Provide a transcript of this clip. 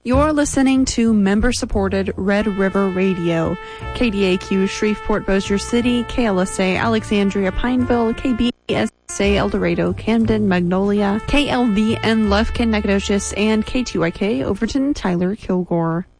You're listening to member-supported Red River Radio, KDAQ Shreveport Bossier City, KLSA Alexandria Pineville, KBSA El Dorado, Camden, Magnolia, KLVN Lufkin Nacogdoches, and K2YK Overton Tyler Kilgore.